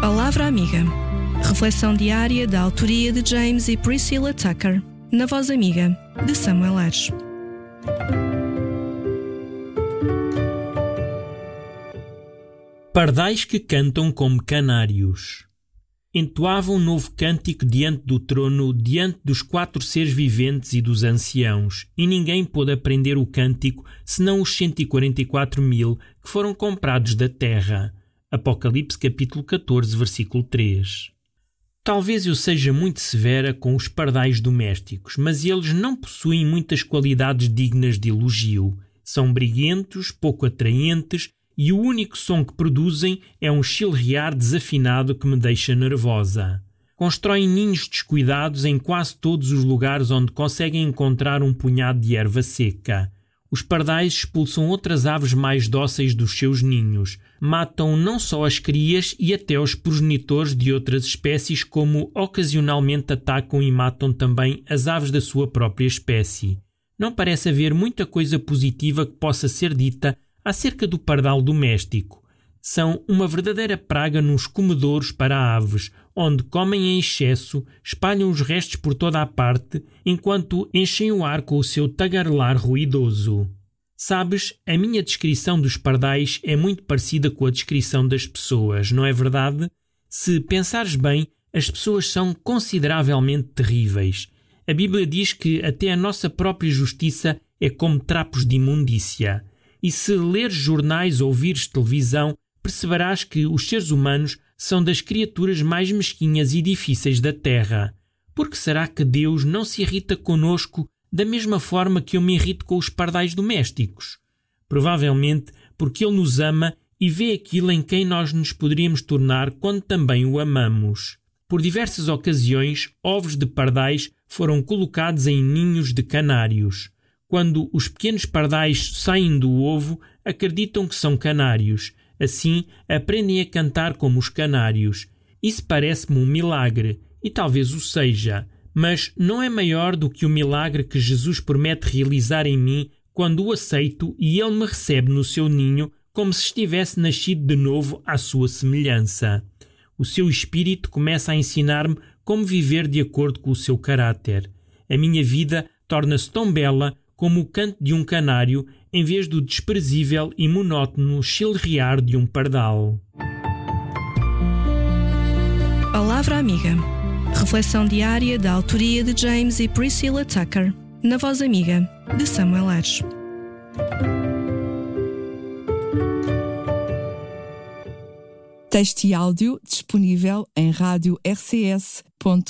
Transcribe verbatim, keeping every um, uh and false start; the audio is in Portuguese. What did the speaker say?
Palavra Amiga. Reflexão diária da autoria de James e Priscilla Tucker, na voz amiga de Samuel Aires. Pardais que cantam como canários. Entoavam um novo cântico diante do trono, diante dos quatro seres viventes e dos anciãos, e ninguém pôde aprender o cântico, senão os cento e quarenta e quatro mil que foram comprados da terra. Apocalipse capítulo catorze, versículo três. Talvez eu seja muito severa com os pardais domésticos, mas eles não possuem muitas qualidades dignas de elogio. São briguentos, pouco atraentes, e o único som que produzem é um chilrear desafinado que me deixa nervosa. Constroem ninhos descuidados em quase todos os lugares onde conseguem encontrar um punhado de erva seca. Os pardais expulsam outras aves mais dóceis dos seus ninhos, matam não só as crias e até os progenitores de outras espécies, como ocasionalmente atacam e matam também as aves da sua própria espécie. Não parece haver muita coisa positiva que possa ser dita acerca do pardal doméstico. São uma verdadeira praga nos comedouros para aves, onde comem em excesso, espalham os restos por toda a parte, enquanto enchem o ar com o seu tagarelar ruidoso. Sabes, a minha descrição dos pardais é muito parecida com a descrição das pessoas, não é verdade? Se pensares bem, as pessoas são consideravelmente terríveis. A Bíblia diz que até a nossa própria justiça é como trapos de imundícia. E se leres jornais ou ouvires televisão, perceberás que os seres humanos são das criaturas mais mesquinhas e difíceis da terra. Por que será que Deus não se irrita conosco da mesma forma que eu me irrito com os pardais domésticos? Provavelmente porque Ele nos ama e vê aquilo em quem nós nos poderíamos tornar quando também o amamos. Por diversas ocasiões, ovos de pardais foram colocados em ninhos de canários. Quando os pequenos pardais saem do ovo, acreditam que são canários. Assim, aprendem a cantar como os canários. Isso parece-me um milagre, e talvez o seja, mas não é maior do que o milagre que Jesus promete realizar em mim quando o aceito e Ele me recebe no seu ninho como se estivesse nascido de novo à sua semelhança. O seu Espírito começa a ensinar-me como viver de acordo com o seu caráter. A minha vida torna-se tão bela como o canto de um canário, em vez do desprezível e monótono chilrear de um pardal. Palavra Amiga. Reflexão diária da autoria de James e Priscilla Tucker, na voz amiga de Samuel Aires. Texto e áudio disponível em rádio r c s ponto